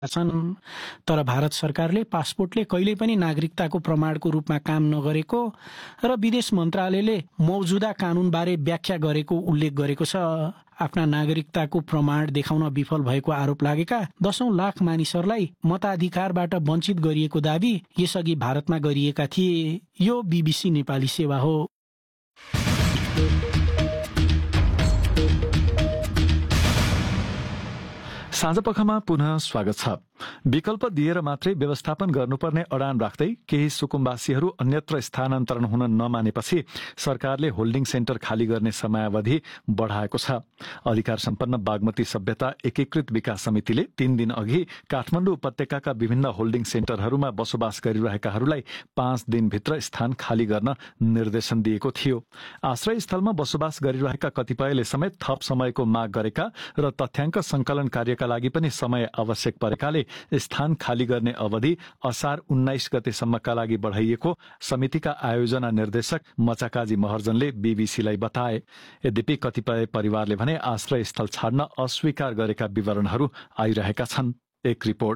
छन्। तर भारत सरकारले पासपोर्टले कहिल्यै पनि नागरिकताको प्रमाणको रूपमा काम नगरेको र विदेश मन्त्रालयले मौजुदा कानूनबारे व्याख्या गरेको उल्लेख गरेको छ। आफ्ना नागरिकताको प्रमाण देखाउन विफल भएको आरोप लागेका 10औं लाख मानिसहरूलाई मताधिकारबाट वञ्चित गरिएको दावी यसअघि भारतमा गरिएका थिए। यो बीबीसी नेपाली सेवा हो। साँझपखमा पुनः स्वागत छ। विकल्प दिएर मात्रै व्यवस्थापन गर्नुपर्ने अडान राख्दै केही सुकुम्बासीहरू अन्यत्र स्थानान्तरण हुन नमानेपछि सरकारले होल्डिङ सेन्टर खाली गर्ने समयावधि बढ़ाएको छ। अधिकार सम्पन्न बागमती सभ्यता एकीकृत विकास समितिले 3 दिन अघि काठमाडौँ उपत्यकाका विभिन्न होल्डिङ सेन्टरहरूमा बसोबास गरिरहेकाहरूलाई 5 दिनभित्र स्थान खाली गर्न निर्देशन दिएको थियो। आश्रय स्थलमा बसोबास गरिरहेका कतिपयले समेत थप समयको माग गरेका र तथ्याङ्क संकलन कार्यका लागि पनि समय आवश्यक परेकाले स्थान खाली गर्ने अवधि असार 19 गतेसम्मका लागि बढ़ाइएको समितिका आयोजना निर्देशक मचाकाजी महर्जनले बीबीसीलाई बताए। यद्यपि कतिपय परिवारले भने आश्रय स्थल छाड्न अस्वीकार गरेका विवरणहरू आइरहेका छन्। एक रिपोर्ट।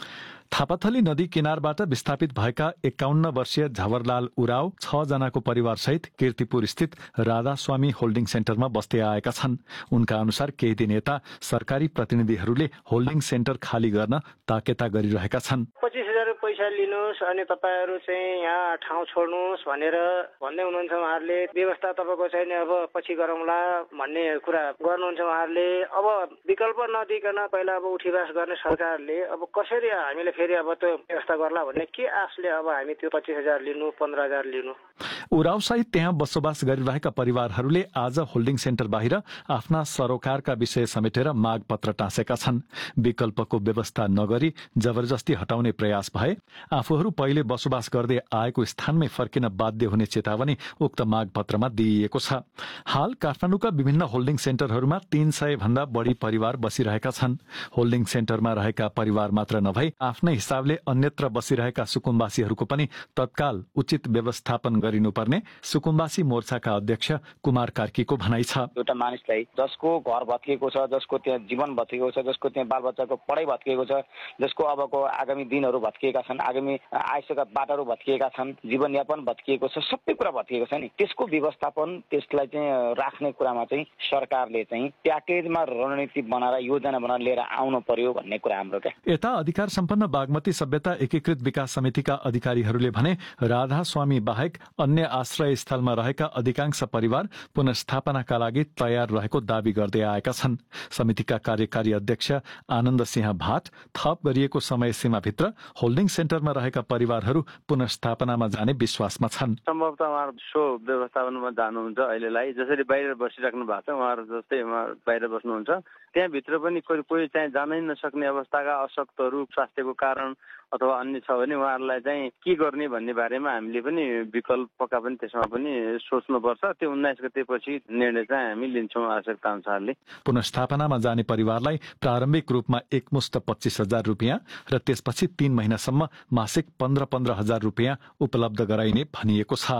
थापाथली नदी किनारबाट विस्थापित भएका 51 वर्षीय झवरलाल उराव 6 जनाको परिवारसहित कीर्तिपुर स्थित राधास्वामी होल्डिङ सेन्टरमा बस्दै आएका छन्। उनका अनुसार केही दिन यता सरकारी प्रतिनिधिहरूले होल्डिङ सेन्टर खाली गर्न ताकेता गरिरहेका छन्। 25,000 पैसा लिनुहोस् अनि तपाईहरु चाहिँ यहाँ ठाउँ छोड्नुहोस् भनेर भन्दै हुनुहुन्छ। उहाँहरूले व्यवस्था तपाईको चाहिँ अब पछि गरौँला भन्ने कुरा गर्नुहुन्छ उहाँहरूले। अब विकल्प नदिकन पहिला अब उठीवास गर्ने सरकारले अब कसरी हामीले फेरि अब त्यो व्यवस्था गर्ला भन्ने के आशले अब हामी त्यो 25,000 लिनु 15,000 लिनु। उराव सहित त्यहाँ बसोबास गरिरहेका परिवारहरूले आज होल्डिङ सेन्टर बाहिर आफ्ना सरोकारका विषय समेटेर माग पत्र टाँसेका छन्। विकल्पको व्यवस्था नगरी जबरजस्ती हटाउने प्रयास भए आफूहरू पहिले बसोबास गर्दै आएको स्थानमै फर्किन बाध्य हुने चेतावनी उक्त माग पत्रमा दिइएको छ। हाल काठमाडौँका विभिन्न होल्डिङ सेन्टरहरूमा 300 भन्दा बढी परिवार बसिरहेका छन्। होल्डिङ सेन्टरमा रहेका परिवार मात्र नभई आफ्नै हिसाबले अन्यत्र बसिरहेका सुकुम्बासीहरूको पनि तत्काल उचित व्यवस्थापन गरिनुपर्ने सुकुम्बासी मोर्चाका अध्यक्ष कुमार कार्कीको भनाइ छ। एउटा मानिसलाई जसको घर भत्किएको छ, जसको त्यहाँ जीवन भत्किएको छ, जसको त्यहाँ बालबच्चाको पढाइ भत्किएको छ, जसको अबको आगामी दिनहरू भत्किएका छन्, आगामी आयुष्यका बाटाहरू भत्किएका छन्, जीवनयापन भत्किएको छ, सबै कुरा भत्किएको छ नि। त्यसको व्यवस्थापन त्यसलाई चाहिँ राख्ने कुरामा चाहिँ सरकारले चाहिँ प्याकेजमा रणनीति बनाएर योजना बनाएर लिएर आउनु पर्यो भन्ने कुरा हाम्रो क्या। यता अधिकार सम्पन्न बागमती सभ्यता एकीकृत विकास समितिका अधिकारीहरूले भने राधास्वामी बाहेक अन्य आश्रय स्थलमा रहेका अधिकांश परिवार पुनर्स्थापनाका लागि तयार रहेको दावी गर्दै आएका छन्। समितिका कार्यकारी अध्यक्ष आनन्द सिंह भाट थप गरिएको समय सीमाभित्र होल्डिङ सेन्टरमा रहेका परिवारहरू पुनर्स्थापनामा जाने विश्वासमा छन्। सम्भवतः उहाँहरू सो व्यवस्थापनमा जानुहुन्छ। अहिलेलाई जसरी बाहिर बसिराख्नु भएको छ उहाँहरू जस्तै बाहिर बस्नुहुन्छ। त्यहाँभित्र पनि कोही चाहिँ जानै नसक्ने अवस्थाका अशक्तहरू स्वास्थ्यको कारण अथवा अन्य छ भने उहाँहरूलाई चाहिँ के गर्ने भन्ने बारेमा हामीले पनि विकल्पका पनि त्यसमा पनि सोच्नुपर्छ। त्यो 19 गतेपछि निर्णय चाहिँ हामी लिन्छौँ आवश्यकता अनुसारले। पुनर्स्थापनामा जाने परिवारलाई प्रारम्भिक रूपमा एकमुष्ट 25,000 रुपियाँ र त्यसपछि 3 महिनासम्म मासिक 15,000 रुपियाँ उपलब्ध गराइने भनिएको छ।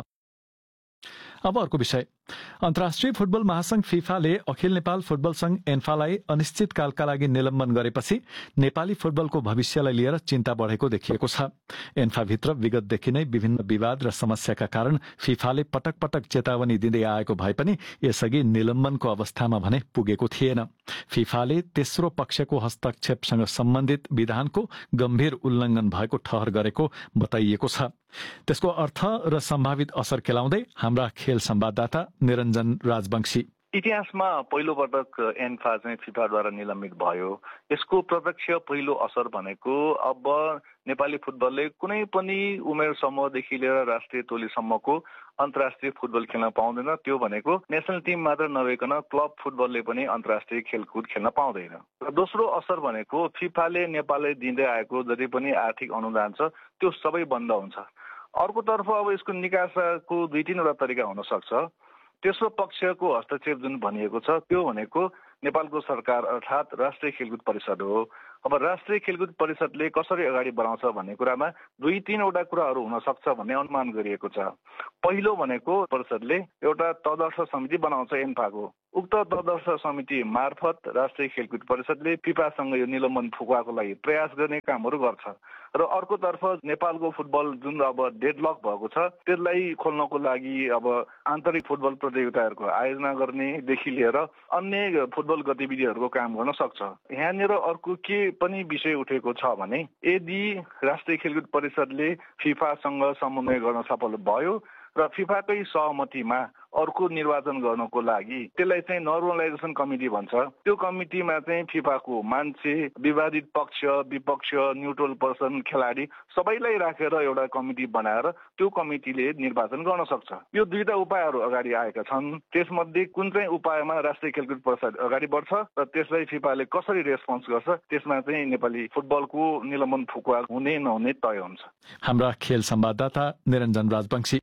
अब अर्को विषय। अन्तर्राष्ट्रिय फुटबल महासंघ फिफाले अखिल नेपाल फुटबल संघ एन्फालाई अनिश्चितकालका लागि निलम्बन गरेपछि नेपाली फुटबलको भविष्यलाई लिएर चिन्ता बढेको देखिएको छ। एन्फाभित्र विगतदेखि नै विभिन्न विवाद र समस्याका कारण फिफाले पटक पटक चेतावनी दिँदै आएको भए पनि यसअघि निलम्बनको अवस्थामा भने पुगेको थिएन। फिफाले तेस्रो पक्षको हस्तक्षेपसँग सम्बन्धित विधानको गम्भीर उल्लङ्घन भएको ठहर गरेको बताइएको छ। त्यसको अर्थ र सम्भावित असर केलाउँदै हाम्रा खेल संवाददाता निरञ्जन राजवंशी। इतिहासमा पहिलो पटक एन्फा चाहिँ फिफाद्वारा निलम्बित भयो। यसको प्रत्यक्ष पहिलो असर भनेको अब नेपाली फुटबलले कुनै पनि उमेर समूहदेखि लिएर राष्ट्रिय टोलीसम्मको अन्तर्राष्ट्रिय फुटबल खेल्न पाउँदैन। त्यो भनेको नेसनल टिम मात्र नभइकन क्लब फुटबलले पनि अन्तर्राष्ट्रिय खेलकुद खेल्न पाउँदैन। र दोस्रो असर भनेको फिफाले नेपालले दिँदै आएको जति पनि आर्थिक अनुदान छ त्यो सबै बन्द हुन्छ। अर्कोतर्फ अब यसको निकासको 2-3 तरिका हुन सक्छ। तेस्रो पक्षको हस्तक्षेप जुन भनिएको छ त्यो भनेको नेपालको सरकार अर्थात् राष्ट्रिय खेलकुद परिषद हो। अब राष्ट्रिय खेलकुद परिषदले कसरी अगाडि बढाउँछ भन्ने कुरामा 2-3 कुराहरू हुन सक्छ भन्ने अनुमान गरिएको छ। पहिलो भनेको परिषदले एउटा तदर्थ समिति बनाउँछ एन्फाको। उक्त तदर्थ समिति मार्फत राष्ट्रिय खेलकुद परिषदले फिफासँग यो निलम्बन फुकुवाको लागि प्रयास गर्ने कामहरू गर्छ र अर्कोतर्फ नेपालको फुटबल जुन अब डेडलक भएको छ त्यसलाई खोल्नको लागि अब आन्तरिक फुटबल प्रतियोगिताहरूको आयोजना गर्नेदेखि लिएर अन्य फुटबल गतिविधिहरूको काम गर्न सक्छ। यहाँनिर अर्को के पनि विषय उठेको छ भने यदि राष्ट्रिय खेलकुद परिषदले फिफासँग समन्वय गर्न सफल भयो र फिफाकै सहमतिमा अर्को निर्वाचन गर्नको लागि त्यसलाई चाहिँ नर्मलाइजेसन कमिटी भन्छ। त्यो कमिटीमा चाहिँ फिफाको मान्छे, विवादित पक्ष, विपक्ष, न्युट्रल पर्सन, खेलाडी सबैलाई राखेर एउटा कमिटी बनाएर त्यो कमिटीले निर्वाचन गर्न सक्छ। यो दुईटा उपायहरू अगाडि आएका छन्। त्यसमध्ये कुन चाहिँ उपायमा राष्ट्रिय खेलकुद परिषद अगाडि बढ्छ र त्यसलाई फिफाले कसरी रेस्पोन्स गर्छ त्यसमा चाहिँ नेपाली फुटबलको निलम्बन फुकुवा हुने नहुने तय हुन्छ। हाम्रा खेल संवाददाता निरञ्जन राजवंशी।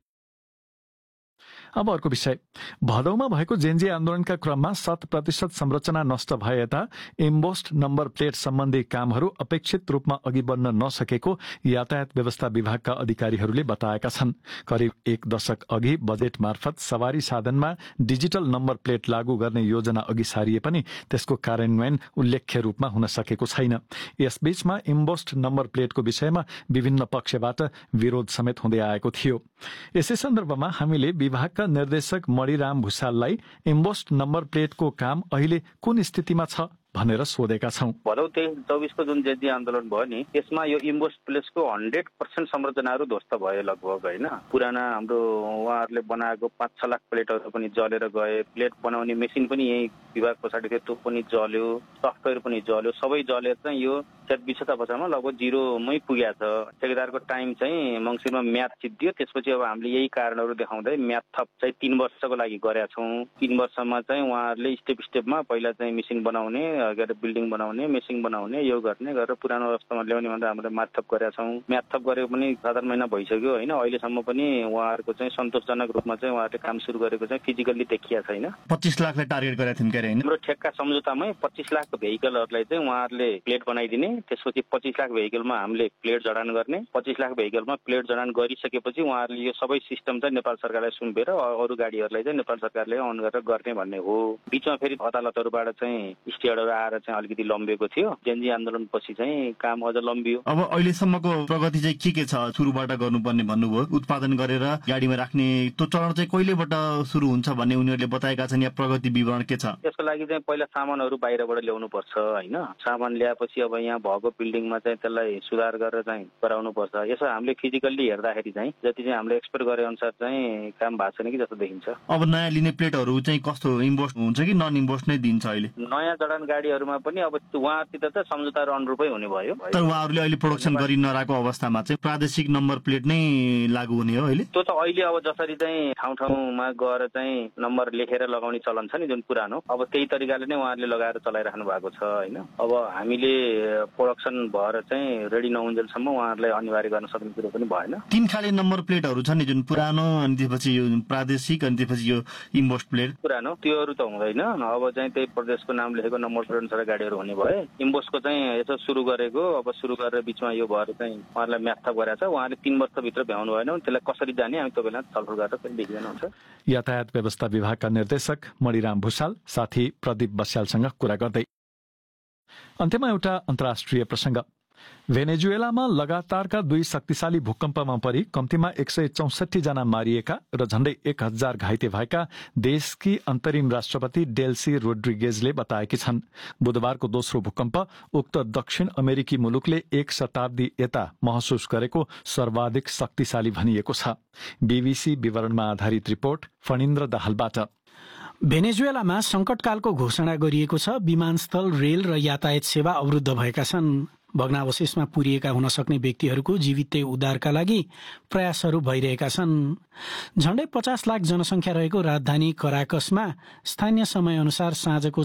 अब अर्को विषय, भदौमा भएको जेनजी आन्दोलनका क्रममा 100% संरचना नष्ट भए यता एम्बोस्ड नम्बर प्लेट सम्बन्धी कामहरू अपेक्षित रूपमा अघि बढ्न नसकेको यातायात व्यवस्था विभागका अधिकारीहरूले बताएका छन्। करिब 1 दशक अघि बजेट मार्फत सवारी साधनमा डिजिटल नम्बर प्लेट लागू गर्ने योजना अघि सारिए पनि त्यसको कार्यान्वयन उल्लेख्य रूपमा हुन सकेको छैन। यसबीचमा एम्बोस्ड नम्बर प्लेटको विषयमा विभिन्न पक्षबाट विरोध समेत हुँदै आएको थियो। यसै सन्दर्भमा हामीले विभागका निर्देशक मणिराम भुसाललाई एम्बोस्ड नम्बर प्लेटको काम अहिले कुन स्थितिमा छ भनेर सोधेका छौं। भदौ 23-24 को जुन जेनजी आन्दोलन भयो नि त्यसमा यो इम्बोस्ड प्लेटको 100% संरचनाहरू ध्वस्त भयो लगभग हैन। पुराना हाम्रो उहाँहरूले बनाएको 5-6 लाख प्लेटहरू पनि जलेर गए। प्लेट बनाउने मेसिन पनि यही विभाग पछाडि थियो, त्यो पनि जल्यो। सफ्टवेयर पनि जल्यो। सबै जलेर चाहिँ यो 20 वर्षमा लगभग जिरोमै पुगेको छ। ठेकेदारको टाइम चाहिँ मङ्सिरमा म्याद सिद्धियो। त्यसपछि अब हामीले यही कारणहरू देखाउँदै म्याद थप चाहिँ 3 वर्षको लागि गरेका छौं। 3 वर्षमा चाहिँ उहाँहरूले स्टेपमा पहिला चाहिँ मेसिन बनाउने, बिल्डिङ बनाउने, मेसिन बनाउने, यो गर्ने गरेर पुरानो अवस्थामा ल्याउने भनेर हामीले म्याद थप गरेका छौं। म्याद थप गरेको पनि 7 महिना भइसक्यो हैन। अहिलेसम्म पनि उहाँहरूको चाहिँ सन्तोषजनक रूपमा चाहिँ उहाँहरूले काम सुरु गरेको चाहिँ फिजिकल्ली देखिया छैन। 25 लाखलाई टार्गेट गरेका थियौं के हैन। हाम्रो ठेक्का सम्झौतामै 25 लाख भेहिकलहरूलाई चाहिँ उहाँहरूले प्लेट बनाइदिने, त्यसपछि 25 लाख भेहिकलमा हामीले प्लेट जडान गर्ने, 25 लाख भेहिकलमा प्लेट जडान गरिसकेपछि उहाँहरूले यो सबै सिस्टम चाहिँ नेपाल सरकारलाई सुम्पेर अरू गाडीहरूलाई चाहिँ नेपाल सरकारले अन गरेर गर्ने भन्ने हो। बीचमा फेरि अदालतहरूबाट चाहिँ स्टेडहरू आएर चाहिँ अलिकति लम्बिएको थियो। जेनजी आन्दोलन पछि चाहिँ काम अझ लम्बियो। अब अहिलेसम्मको प्रगति चाहिँ के छ? सुरुबाट गर्नुपर्ने भन्नुभयो, उत्पादन गरेर गाडीमा राख्ने त्यो चरण चाहिँ कहिलेबाट सुरु हुन्छ भन्ने उनीहरूले बताएका छन् या प्रगति विवरण के छ? त्यसको लागि चाहिँ पहिला सामानहरू बाहिरबाट ल्याउनु पर्छ हैन। सामान ल्याएपछि अब यहाँ भएको बिल्डिङमा चाहिँ त्यसलाई सुधार गरेर चाहिँ गराउनु पर्छ। यसो हामीले फिजिकल्ली हेर्दाखेरि चाहिँ जति चाहिँ हामीले एक्सपेक्ट गरे अनुसार चाहिँ काम भएको छैन कि जस्तो देखिन्छ। अब नयाँ लिने प्लेटहरू चाहिँ कस्तो इम्बोस्ड हुन्छ कि नन इम्बोस्ड नै दिन्छ अहिले? नयाँ जडान गाडीहरूमा पनि अब उहाँतिर त सम्झौताहरू अनुरूपै हुने भयो। तर उहाँहरूले अहिले प्रोडक्सन गरि नरहेको अवस्थामा चाहिँ प्रादेशिक नम्बर प्लेट नै लागू हुने हो अहिले? त्यो त अहिले अब जसरी चाहिँ ठाउँ ठाउँमा गएर चाहिँ नम्बर लेखेर लगाउने चलन छ नि जुन पुरानो, अब त्यही तरिकाले नै उहाँहरूले लगाएर चलाइराख्नु भएको छ हैन। अब हामीले प्रोडक्सन भएर चाहिँ रेडी नहुन्जेलसम्म उहाँहरूलाई अनिवार्य गर्न सक्ने कुरो पनि भएन। 3 खाले नम्बर प्लेटहरू छ नि, जुन पुरानो अनि त्यसपछि यो प्रादेशिक अनि त्यसपछि यो इम्बोस्ड प्लेट। पुरानो त्योहरू त हुँदैन। अब चाहिँ त्यही प्रदेशको नाम लेखेको नम्बर प्लेट अनुसार गाडीहरू हुने भए। इम्बोस्डको चाहिँ यसो सुरु गरेको, अब सुरु गरेर बीचमा यो भएर चाहिँ उहाँहरूलाई म्याथ थप गरेको छ। उहाँले 3 वर्षभित्र भ्याउनु भएन भने त्यसलाई कसरी जाने हामी तपाईँलाई छलफल गरेर पनि देखिँदैन हुन्छ। यातायात व्यवस्था विभागका निर्देशक मणिराम भुसाल साथी प्रदीप बस्यालसँग कुरा गर्दै। अन्त्यमा एउटा अन्तर्राष्ट्रिय प्रसंग। भेनेजुएलामा लगातारका 2 शक्तिशाली भूकम्पमा परि कम्तीमा 164 जना मारिएका र झण्डै 1000 घाइते भएका देशकी अन्तरिम राष्ट्रपति डेल्सी रोड्रिगेजले बताएकी छन्। बुधबारको दोस्रो भूकम्प उक्त दक्षिण अमेरिकी मुलुकले 1 शताब्दी यता महसुस गरेको सर्वाधिक शक्तिशाली भनिएको छ। बीबीसी विवरणमा आधारित रिपोर्ट फणिन्द्र दाहालबाट। भेनेजुएलामा संकटकालको घोषणा गरिएको छ। विमानस्थल, रेल र यातायात सेवा अवरुद्ध भएका छन्। भग्नावशेषमा पुरिएका हुन सक्ने व्यक्तिहरूको जीवित उद्धारका लागि प्रयासहरू भइरहेका छन्। झण्डै 50 लाख जनसंख्या रहेको राजधानी कराकसमा स्थानीय समय अनुसार साँझको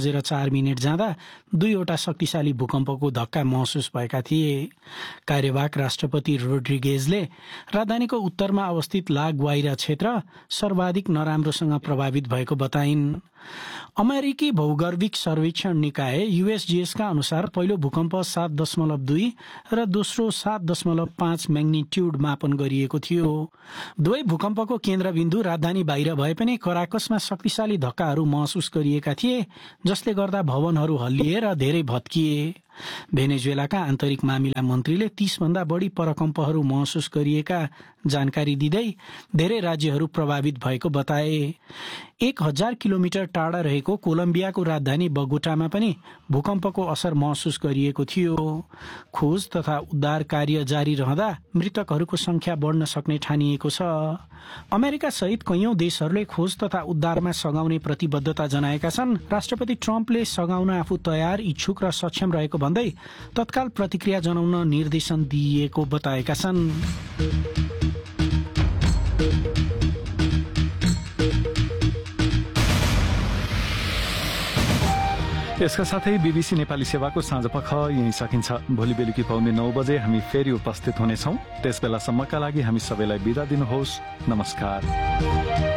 6:04 जाँदा 2वटा शक्तिशाली भूकम्पको धक्का महसुस भएका थिए। कार्यवाहक राष्ट्रपति रोड्रिगेजले राजधानीको उत्तरमा अवस्थित ला ग्वाइरा क्षेत्र सर्वाधिक नराम्रोसँग प्रभावित भएको बताइन्। अमेरिकी भौगर्भिक सर्वेक्षण निकाय USGS का अनुसार पहिलो भूकम्प 7 7.2 र दोस्रो 7.5 म्याग्निट्युड मापन गरिएको थियो। दुवै भूकम्पको केन्द्रबिन्दु राजधानी बाहिर भए पनि कराकसमा शक्तिशाली धक्काहरू महसुस गरिएका थिए, जसले गर्दा भवनहरू हल्लिए र धेरै भत्किए। भेनेजुएलाका आन्तरिक मामिला मन्त्रीले 30 भन्दा बढी परकम्पहरू महसुस गरिएका जानकारी दिँदै धेरै राज्यहरू प्रभावित भएको बताए। 1000 किलोमिटर टाढा रहेको कोलम्बियाको राजधानी बगोटामा पनि भूकम्पको असर महसुस गरिएको थियो। खोज तथा उद्धार कार्य जारी रहँदा मृतकहरूको संख्या बढ्न सक्ने ठानिएको छ। अमेरिका सहित कैयौं देशहरूले खोज तथा उद्धारमा सघाउने प्रतिबद्धता जनाएका छन्। राष्ट्रपति ट्रम्पले सघाउन आफू तयार, इच्छुक र सक्षम रहेको भन्दै तत्काल प्रतिक्रिया जनाउन निर्देशन दिइएको बताएका छन्। यसका साथै बीबीसी नेपाली सेवाको साँझपख यही सकिन्छ। भोलि बेलुकी पाउने 9 बजे हामी फेरि उपस्थित हुनेछौँ। त्यसबेलासम्मका लागि हामी सबैलाई बिदा दिनुहोस्। नमस्कार।